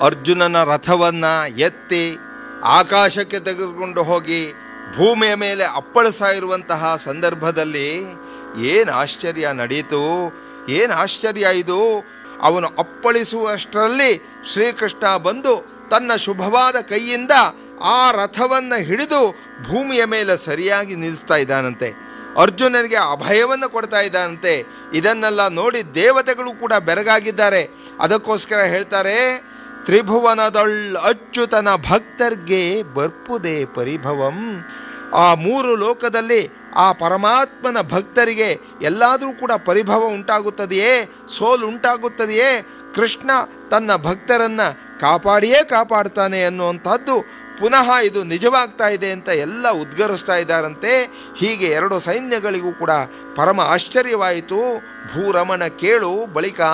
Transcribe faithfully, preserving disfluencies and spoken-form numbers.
ಅರ್ಜುನನ ರಥವನ್ನು ಎತ್ತಿ ಆಕಾಶಕ್ಕೆ ತೆಗೆದುಕೊಂಡು ಹೋಗಿ ಭೂಮಿಯ ಮೇಲೆ ಅಪ್ಪಳಿಸ್ತಾ ಇರುವಂತಹ ಸಂದರ್ಭದಲ್ಲಿ ಏನು ಆಶ್ಚರ್ಯ ನಡೆಯಿತು, ಏನು ಆಶ್ಚರ್ಯ ಇದು. ಅವನು ಅಪ್ಪಳಿಸುವಷ್ಟರಲ್ಲಿ ಶ್ರೀಕೃಷ್ಣ ಬಂದು ತನ್ನ ಶುಭವಾದ ಕೈಯಿಂದ ಆ ರಥವನ್ನು ಹಿಡಿದು ಭೂಮಿಯ ಮೇಲೆ ಸರಿಯಾಗಿ ನಿಲ್ಲಿಸ್ತಾ ಇದ್ದಾನಂತೆ. ಅರ್ಜುನನಿಗೆ ಅಭಯವನ್ನು ಕೊಡ್ತಾ ಇದ್ದಾನಂತೆ. ಇದನ್ನೆಲ್ಲ ನೋಡಿ ದೇವತೆಗಳು ಕೂಡ ಬೆರಗಾಗಿದ್ದಾರೆ. ಅದಕ್ಕೋಸ್ಕರ ಹೇಳ್ತಾರೆ, ತ್ರಿಭುವನದೊಳ್ ಅಚ್ಯುತನ ಭಕ್ತರ್ಗೆ ಬರ್ಪುದೇ ಪರಿಭವಂ. ಆ ಮೂರು ಲೋಕದಲ್ಲಿ ಆ ಪರಮಾತ್ಮನ ಭಕ್ತರಿಗೆ ಎಲ್ಲಾದರೂ ಕೂಡ ಪರಿಭವ ಉಂಟಾಗುತ್ತದೆಯೇ, ಸೋಲು ಉಂಟಾಗುತ್ತದೆಯೇ? ಕೃಷ್ಣ ತನ್ನ ಭಕ್ತರನ್ನು ಕಾಪಾಡಿಯೇ ಕಾಪಾಡ್ತಾನೆ ಅನ್ನುವಂಥದ್ದು ಪುನಃ ಇದು ನಿಜವಾಗ್ತಾ ಇದೆ ಅಂತ ಎಲ್ಲ ಉದ್ಗರಿಸ್ತಾ ಇದ್ದಾರಂತೆ. ಹೀಗೆ ಎರಡು ಸೈನ್ಯಗಳಿಗೂ ಕೂಡ ಪರಮ ಆಶ್ಚರ್ಯವಾಯಿತು. ಭೂರಮಣ ಕೇಳು ಬಳಿಕ